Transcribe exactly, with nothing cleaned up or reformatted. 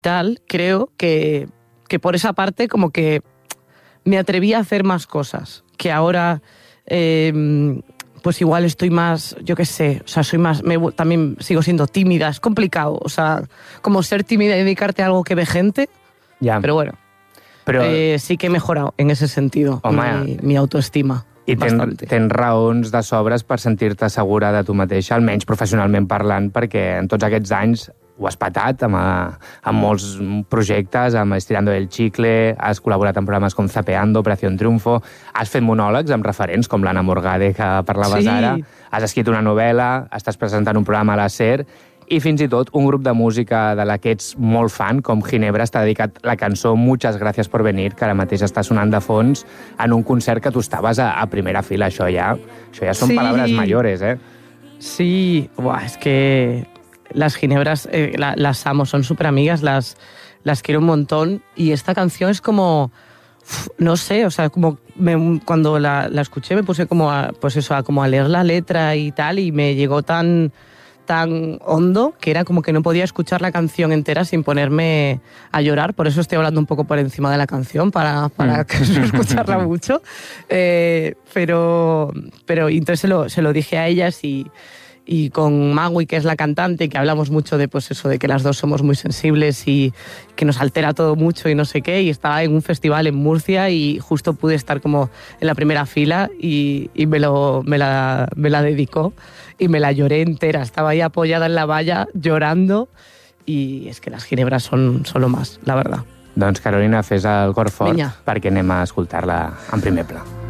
tal, creo que, que por esa parte como que me atreví a hacer más cosas, que ahora eh, pues igual estoy más, yo qué sé, o sea, soy más, me, también sigo siendo tímida, es complicado, o sea, como ser tímida y dedicarte a algo que ve gente, ja. pero bueno, però... eh, sí que he mejorado en ese sentido, Home, mi, mi autoestima. I ten, tens raons de sobres per sentir-te segura de tu mateixa, almenys professionalment parlant, perquè en tots aquests anys ho has patat amb, a, amb molts projectes, amb Estirando el Chicle, has col·laborat en programes com Zapeando, Operación Triunfo, has fet monòlegs amb referents com l'Anna Morgade, que parlaves sí. ara, has escrit una novel·la, estàs presentant un programa a la SER, i fins i tot un grup de música de la que ets molt fan, com Ginebra, està dedicat la cançó Muchas gracias por venir, que ara mateix està sonant de fons en un concert que tu estaves a, a primera fila. Això ja, això ja són sí. palabras mayores, ¿eh? Sí, buah, es que las Ginebras eh, la, las amo, son súper amigas, las, las quiero un montón. Y esta canción es como, no sé, o sea, como me, cuando la, la escuché me puse como a, pues eso, a, como a leer la letra y tal, y me llegó tan... tan hondo que era como que no podía escuchar la canción entera sin ponerme a llorar, por eso estoy hablando un poco por encima de la canción para, para no escucharla mucho, eh, pero, pero entonces se lo, se lo dije a ellas y, y con Magui, que es la cantante, que hablamos mucho de pues eso, de que las dos somos muy sensibles y que nos altera todo mucho y no sé qué, y estaba en un festival en Murcia y justo pude estar como en la primera fila y, y me, lo, me, la, me la dedicó y me la lloré entera, estaba ahí apoyada en la valla llorando y es que las Ginebras son, son lo más, la verdad. Doncs Carolina, fes el cor fort Vinga. perquè anem a escoltar-la en primer pla.